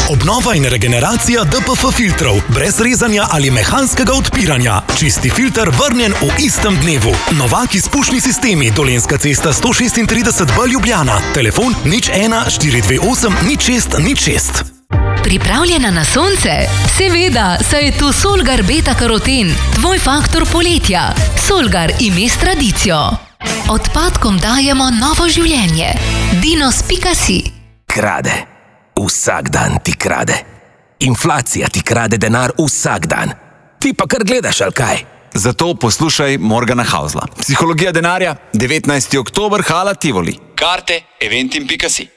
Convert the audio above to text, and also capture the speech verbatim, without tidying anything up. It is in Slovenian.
Obnova in regeneracija D P F filtrov, brez rezanja ali mehanskega odpiranja. Čisti filter vrnjen v istem dnevu. Novak izpušni sistemi, Dolenjska cesta sto šestintrideset B Ljubljana. Telefon nič ena štiri dve osem nič šest nič šest. Pripravljena na sonce? Seveda, saj je tu Solgar Beta Karoten, tvoj faktor poletja. Solgar ime s tradicijo. Odpadkom dajemo novo življenje. Dinos pika si. Krade. Vsak dan ti krade. Inflacija ti krade denar vsak dan. Ti pa kar gledaš, ali kaj? Zato poslušaj Morgana Hausla. Psihologija denarja, devetnajsti oktober, hala Tivoli. Karte eventim pika si.